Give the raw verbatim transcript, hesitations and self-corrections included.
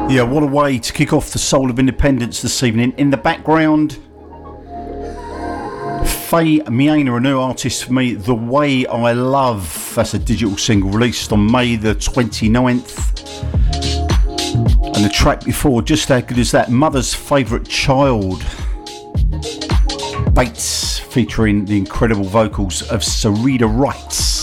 Yeah, what a way to kick off the Soul of Independence this evening. In the background, Faye Miena, a new artist for me, The Way I Love. That's a digital single released on May the twenty-ninth. And the track before, just how good is that? Mother's Favourite Child. Bates, featuring the incredible vocals of Sarita Wright.